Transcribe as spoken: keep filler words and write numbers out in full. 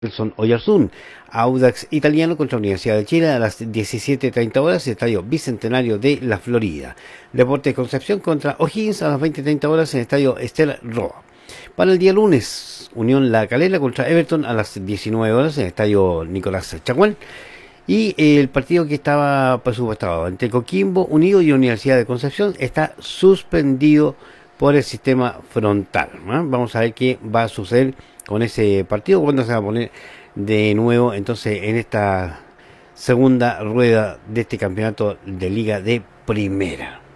Son Oyarzún, Audax Italiano contra Universidad de Chile a las diecisiete treinta horas, Estadio Bicentenario de la Florida. Deportes Concepción contra O'Higgins a las veinte treinta horas en el Estadio Esther Roa. Para el día lunes, Unión La Calera contra Everton a las diecinueve horas en el Estadio Nicolás Chaguán. Y el partido que estaba presupuestado entre Coquimbo Unido y Universidad de Concepción está suspendido por el sistema frontal, ¿no? Vamos a ver qué va a suceder con ese partido, cuándo se va a poner de nuevo entonces en esta segunda rueda de este campeonato de Liga de Primera.